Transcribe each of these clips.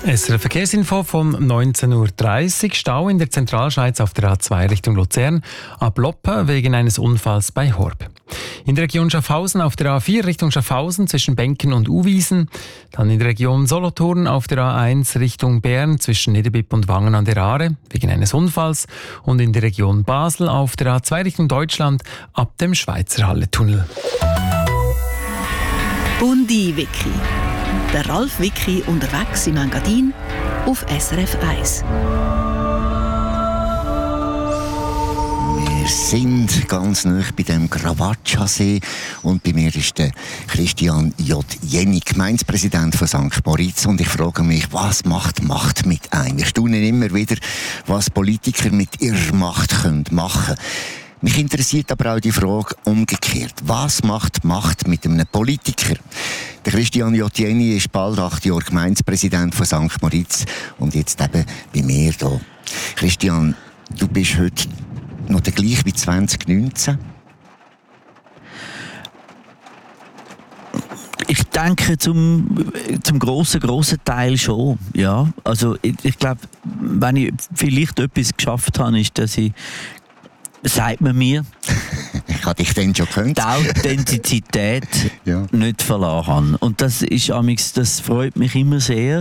SRF Verkehrsinfo von 19.30 Uhr. Stau in der Zentralschweiz auf der A2 Richtung Luzern ab Loppe wegen eines Unfalls bei Horb. In der Region Schaffhausen auf der A4 Richtung Schaffhausen zwischen Benken und Uwiesen. Dann in der Region Solothurn auf der A1 Richtung Bern zwischen Niederbipp und Wangen an der Aare wegen eines Unfalls. Und in der Region Basel auf der A2 Richtung Deutschland ab dem Schweizer Halletunnel. Bundi-Wiki. Der Ralf Wiki unterwegs im Engadin auf SRF 1. Wir sind ganz nah bei dem Gravaccia-See und bei mir ist der Christian J. Jenny, Gemeindepräsident von St. Moritz. Und ich frage mich, was macht Macht mit einem? Wir staunen immer wieder, was Politiker mit ihrer Macht machen können. Mich interessiert aber auch die Frage umgekehrt. Was macht Macht mit einem Politiker? Der Christian J. Jenny ist bald 8 Jahre Gemeindepräsident von St. Moritz und jetzt eben bei mir hier. Christian, du bist heute noch der gleiche wie 2019? Ich denke zum grossen Teil schon, ja. Also ich glaube, wenn ich vielleicht etwas geschafft habe, ist, dass ich, sagt man mir, ich habe dich dann schon gehört, die Authentizität ja. nicht verloren habe. Und das ist das freut mich immer sehr.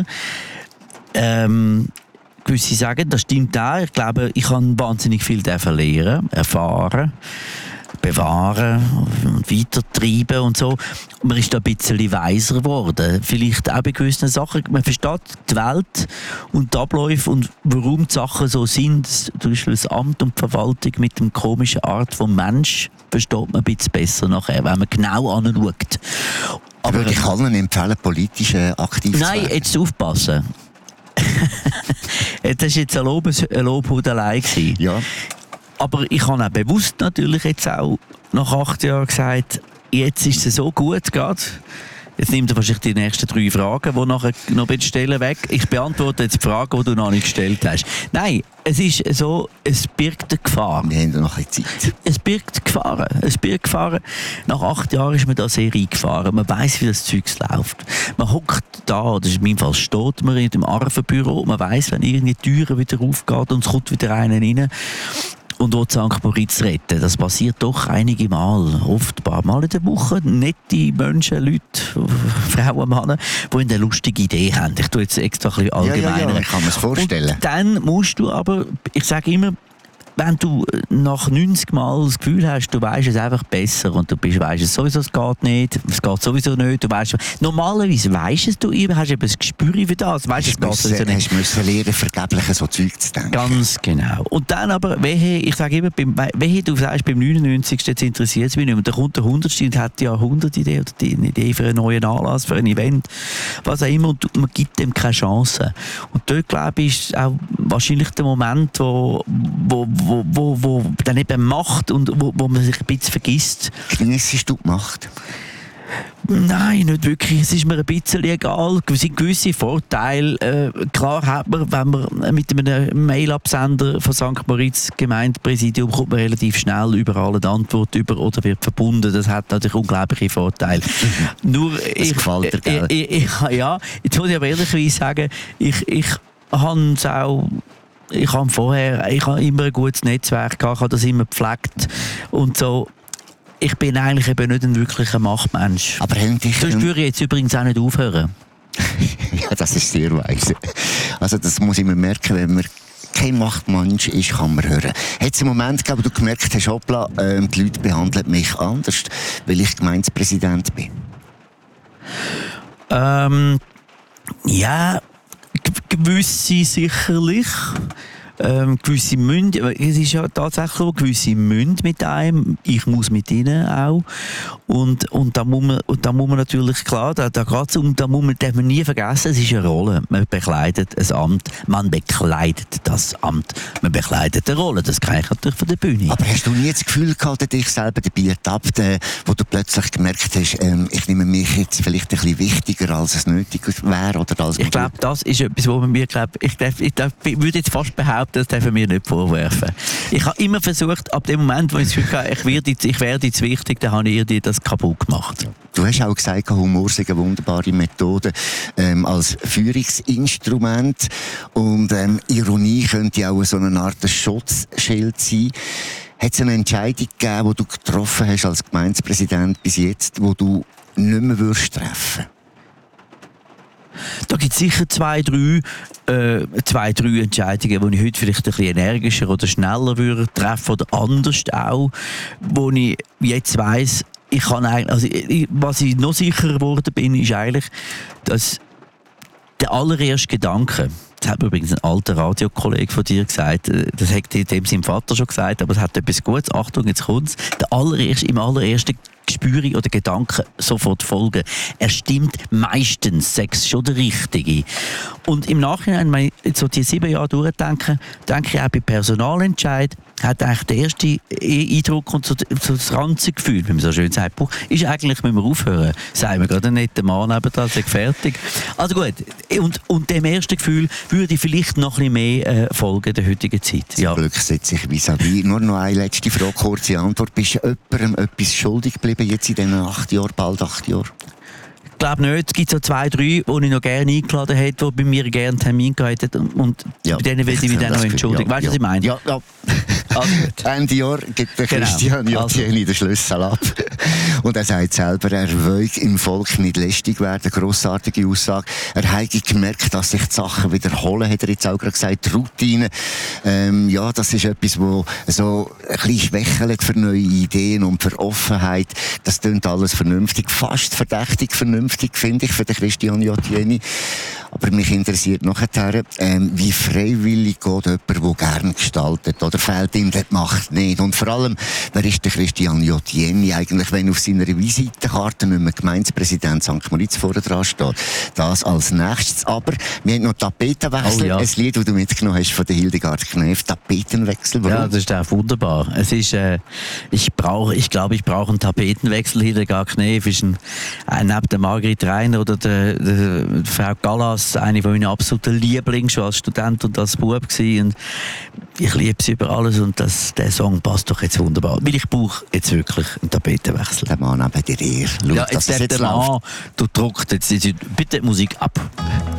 Gewisse sagen, das stimmt auch. Ich glaube, ich habe wahnsinnig viel lernen, erfahren, bewahren und weitertreiben und so. Man ist da ein bisschen weiser geworden. Vielleicht auch bei gewissen Sachen. Man versteht die Welt und die Abläufe und warum die Sachen so sind. Zum Beispiel das Amt und die Verwaltung mit der komischen Art vom Mensch versteht man ein bisschen besser nachher, wenn man genau anschaut. Aber würde ich allen empfehlen, politisch aktiv zu werden? Nein, jetzt aufpassen. Das war jetzt eine Lobhudelei. Ja. Aber ich habe auch bewusst natürlich jetzt auch nach 8 Jahren gesagt, jetzt ist es so gut gerade. Jetzt nimmt er wahrscheinlich die nächsten 3 Fragen, die nachher noch stellen weg. Ich beantworte jetzt die Fragen, die du noch nicht gestellt hast. Nein, es ist so, es birgt eine Gefahr. Wir haben noch ein bisschen Zeit. Es birgt Gefahren. Nach 8 Jahren ist man da sehr eingefahren. Man weiss, wie das Zeug läuft. Man hockt da, das ist in meinem Fall, steht man in dem Arvenbüro. Man weiss, wenn irgendwie die Türe wieder aufgeht und es kommt wieder einer rein. Und will St. Moritz retten. Das passiert doch einige Mal, oft ein paar Mal in der Woche. Nette Menschen, Leute, Frauen, Männer, die eine lustige Idee haben. Ich tue jetzt extra ein bisschen allgemeiner. Ja, ich kann mir das vorstellen. Und dann musst du aber, ich sage immer, wenn du nach 90 Mal das Gefühl hast, du weisst es einfach besser und du weisst es sowieso, es geht nicht, es geht sowieso nicht, du weisst, normalerweise weisst es, du hast eben ein Gespür für das, weisst es geht sowieso nicht. Hast du lernen, vergeblich so Zeug zu denken. Ganz genau. Und dann aber, ich sage immer, wehe du sagst, beim 99. jetzt interessiert es mich nicht, und dann kommt der 100. und hat die 100-Idee oder die Idee für einen neuen Anlass, für ein Event, was auch immer, und man gibt dem keine Chance. Und dort, glaube ich, ist auch wahrscheinlich der Moment, wo dann eben Macht und wo man sich ein bisschen vergisst. Geniessest du die Macht? Nein, nicht wirklich. Es ist mir ein bisschen egal. Es sind gewisse Vorteile. Klar hat man, wenn man mit einem Mailabsender von St. Moritz Gemeindepräsidium kommt man relativ schnell überall eine Antwort über oder wird verbunden. Das hat natürlich unglaubliche Vorteile. Nur das gefällt dir, gell? Ja, jetzt muss ich aber ehrlicherweise sagen, ich habe es auch. Ich habe immer ein gutes Netzwerk gehabt, ich habe das immer gepflegt und so. Ich bin eigentlich eben nicht ein wirklicher Machtmensch. Aber sonst würde ich jetzt übrigens auch nicht aufhören. Ja, das ist sehr weise. Also das muss ich mir merken, wenn man kein Machtmensch ist, kann man hören. Hat es einen Moment gegeben, wo du gemerkt hast, hoppla, die Leute behandeln mich anders, weil ich Gemeindepräsident bin? Ja, gewisse sicherlich. Gewisse müssen, es ist ja tatsächlich so, gewisse müssen mit einem, ich muss mit ihnen auch. Und da muss man natürlich, klar, da darf man nie vergessen, es ist eine Rolle. Man bekleidet ein Amt, man bekleidet das Amt, man bekleidet eine Rolle, das kann ich natürlich von der Bühne. Aber hast du nie das Gefühl gehabt, dass dich selber dabei ertappt, wo du plötzlich gemerkt hast, ich nehme mich jetzt vielleicht ein bisschen wichtiger, als es nötig wäre? Oder als ich glaube, das ist etwas, wo man mir, ich würde jetzt fast behaupten, glaube, das dürfen wir nicht vorwerfen. Ich habe immer versucht, ab dem Moment, wo ich das Gefühl hatte, ich werde jetzt wichtig, dann habe ich dir das kaputt gemacht. Du hast auch gesagt, Humor sei eine wunderbare Methode als Führungsinstrument. Und Ironie könnte auch so eine Art Schutzschild sein. Hat es eine Entscheidung gegeben, die du getroffen hast als Gemeindepräsident bis jetzt, die du nicht mehr würdest treffen? Da gibt es sicher zwei, drei Entscheidungen, die ich heute vielleicht ein bisschen energischer oder schneller würde treffen oder anders auch, wo ich jetzt weiss, ich kann eigentlich, was ich noch sicherer geworden bin, ist eigentlich, dass der allererste Gedanke, das hat mir übrigens ein alter Radiokollege von dir gesagt, das hat dem sein Vater schon gesagt, aber es hat etwas Gutes, Achtung, jetzt kommt's, im allerersten Gespüre oder Gedanken sofort folgen. Er stimmt meistens, sechs schon der Richtige. Und im Nachhinein, wenn ich so die 7 Jahre durchdenke, denke ich auch bei Personalentscheid, hat eigentlich der erste Eindruck und so das ganze Gefühl, wie man so schön sagt, ist eigentlich, müssen wir aufhören. Sagen wir gerade einen netten Mann nebenan, sei fertig. Also gut, und dem ersten Gefühl würde ich vielleicht noch ein bisschen mehr folgen der heutigen Zeit. Zum Glück setze ich vis-à-vis. Nur noch eine letzte Frage, kurze Antwort. Bist du jemandem etwas schuldig geblieben jetzt in diesen 8 Jahren, bald 8 Jahren? Ich glaube nicht. Es gibt so 2, 3, die ich noch gerne eingeladen hätte, die bei mir gerne einen Termin gehabt hätten. Und bei denen will ich mich dann noch entschuldigen. Weißt du, was ich meine? Ja. Also, Ende Jahr gibt der Christian Jottieni den Schlüssel ab. Und er sagt selber, er will im Volk nicht lästig werden. Grossartige Aussage. Er hat gemerkt, dass sich die Sachen wiederholen, hat er jetzt auch gerade gesagt. Die Routine. Das ist etwas, wo so ein bisschen schwächelt für neue Ideen und für Offenheit. Das klingt alles vernünftig. Fast verdächtig vernünftig, finde ich, für den Christian Jottieni. Aber mich interessiert nachher, wie freiwillig geht jemand, der gerne gestaltet, oder fehlt ihm die Macht nicht? Und vor allem, wer ist der Christian Jottieni eigentlich, wenn auf seiner Visitenkarte nicht mehr Gemeindepräsident St. Moritz vorne dran steht? Das als nächstes. Aber wir haben noch Tapetenwechsel, ein Lied, das du mitgenommen hast von der Hildegard Knef. Tapetenwechsel, warum? Ja, das ist auch wunderbar. Es ist, ich glaube, ich brauche einen Tapetenwechsel. Hildegard Knef ist neben der Margrit Reiner oder der Frau Gallas eine von meinen absoluten Lieblingen, schon als Student und als Bub gewesen. Und ich liebe sie über alles und der Song passt doch jetzt wunderbar. Weil ich brauche jetzt wirklich einen Tapetenwechsel. Der Mann neben dir. Ja, jetzt der Mann, du druckst jetzt bitte die Musik ab.